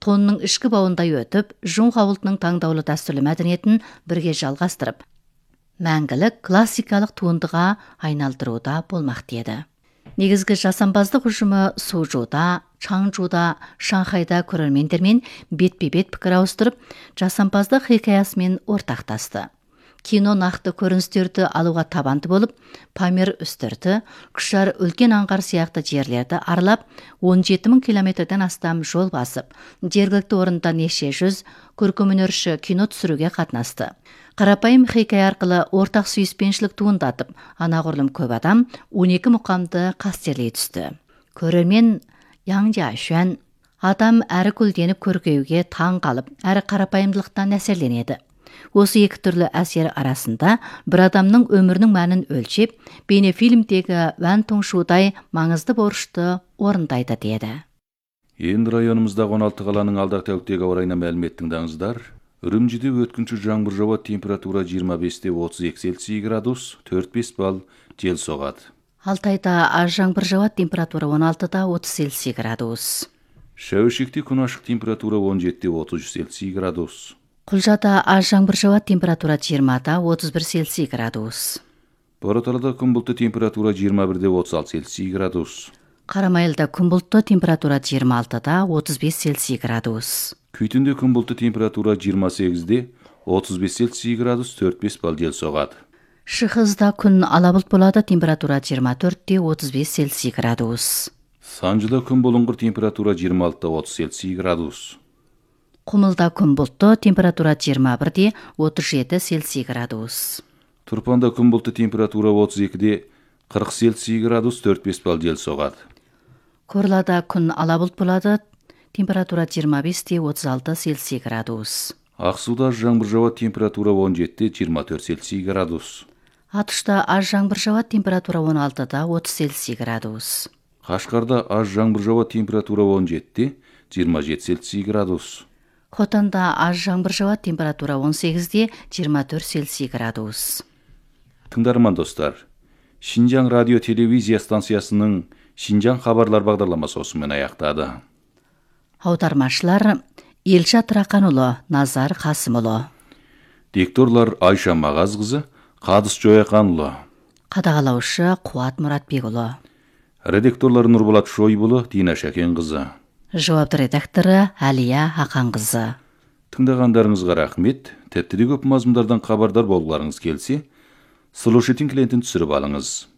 тонның ішкі бауындай өтіп, Жун хавылтының таңдаулы дәстүрлі мәдениетін бірге жалғастырып, мәңгілік классикалық туындыға айналдыруда болмақ деді. Негізгі жасампаздық ұжымы Сужуда, Чаңжуда, Шанхайда көрермендермен бетпе-бет пікір ауыстырып, жасампаздық хикаясымен ортақтасты. Кино нақты көріністерді алуға табанды болып, Памир үстірті, Күшар үлкен аңғар сияқты жерлерді аралап, 17 000 километрден астам жол басып, жергілікті орында неше жүз көркемөнерші кино түсіруге қатынасты. Қарапайым хикая арқылы ортақ сүйіспеншілік туындатып, анағұрлым көп адам 12 мұқамды қастерлей түсті. Көрермен Яң Жашуан адам әрі гүлденіп көркеуге таң қалып, әрі қарапайымдылықтан әсерленеді. Осы екі түрлі әсер арасында бір адамның өмірінің мәнін өлшеп, бейнефильмдегі Ван Туңшудай маңызды борышты орындайды деді. Енді районымыздағы 16 қаланың алдағы тәуліктегі ауа райына мәлімет тыңдаңыздар. Үрімжіде өткінші жаңбыр жауады, температура 25-32 Цельсий градус, 4-5 балл жел соғады. Алтайда аз жаңбыр жауады, температура 16-30 Цельсий градус. Шәуішекте күн ашық, температура 17-33 Цельсий градус. Құлжада аз жаңбыр жауады, температура 20-31 Цельсий градус. Бораталыда күн бұлтты, температура 21-36 Цельсий градус. Қарамайылда күн бұлтты, температура 26-35 Цельсий градус. Күйтінде күн бұлтты, температура 28-35 Цельсий градус, 4-5 балл жел соғады. Шығызда күн ала бұлт болады, температура 24-35 Цельсий градус. Санжыда күн бұлыңғыр, температура 26-30 Цельсий градус. Құмылда күн бұлтты, температура 21-37 Цельсий градус. Тұрпанда күн бұлтты, температура 32-40 Цельсий градус, 4-5 балл жел соғады. Көрлада күн ала бұлт болады, температура 25-36 Цельсий градус. Ақсуда жаңбыр жауады, температура 17-24 Цельсий градус. Атышта аз жаңбыр жауады, температура 16-30 Цельсий градус. Қашқарда аз жаңбыр жауады, температура 17-27 Цельсий градус. Хотанда аз жаңбыр жауады, температура 18-24 Цельсий градус. Тыңдарман достар, Шинжаң радио телевизия станциясының Шинжаң хабарлар бағдарламасы осымен аяқтады. Аудармашылар Елшат Рақанұлы, Назар Қасымұлы. Дикторлар Айша Мағазқызы, Қадыс Жояқанұлы. Қадағалаушы Қуат Мұратбекұлы. Редакторлар Нұрболат Шойбұлы, Дина Шәкенқызы. Жауапты редакторы Әлия Ақанқызы. Тыңдағандарыңызға рахмет. Тәптіде көп мазмұндардан хабардар болғыларыңыз келсе, слушатель клиентін түсіріп алыңыз.